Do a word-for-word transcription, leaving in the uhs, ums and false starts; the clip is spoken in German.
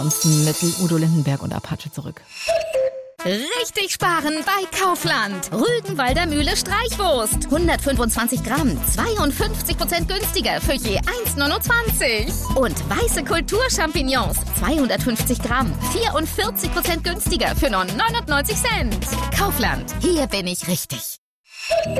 Mit Udo Lindenberg und Apache zurück. Richtig sparen bei Kaufland. Rügenwalder Mühle Streichwurst. hundertfünfundzwanzig Gramm, zweiundfünfzig Prozent günstiger für je eins neunundzwanzig. Und weiße Kulturchampignons, zweihundertfünfzig Gramm, vierundvierzig Prozent günstiger für nur neunundneunzig Cent. Kaufland, hier bin ich richtig.